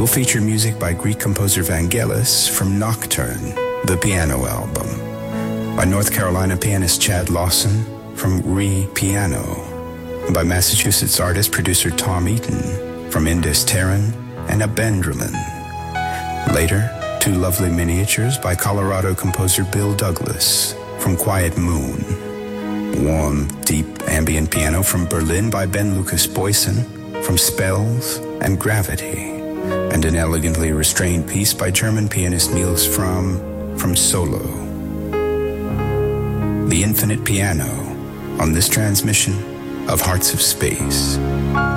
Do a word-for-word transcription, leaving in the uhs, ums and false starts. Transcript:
We'll feature music by Greek composer Vangelis from Nocturne, the piano album, by North Carolina pianist Chad Lawson from Re Piano, and by Massachusetts artist-producer Tom Eaton from Indus Terran and Abendramin. Later, two lovely miniatures by Colorado composer Bill Douglas from Quiet Moon. Warm, deep ambient piano from Berlin by Ben Lucas Boysen from Spells and Gravity. And an elegantly restrained piece by German pianist Niels Fromm from Solo. The Infinite Piano on this transmission of Hearts of Space.